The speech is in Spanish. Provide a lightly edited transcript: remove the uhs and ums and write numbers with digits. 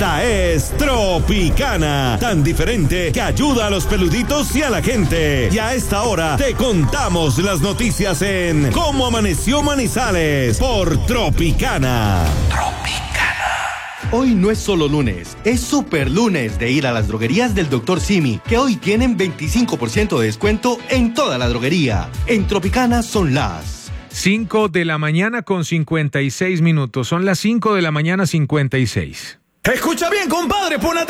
Esta es Tropicana, tan diferente que ayuda a los peluditos y a la gente. Y a esta hora te contamos las noticias en Cómo Amaneció Manizales por Tropicana. Hoy no es solo lunes, es super lunes de ir a las droguerías del Dr. Simi, que hoy tienen 25% de descuento en toda la droguería. En Tropicana son las 5 de la mañana con 56 minutos. Son las 5 de la mañana 56. Escucha bien, compadre, pon atención.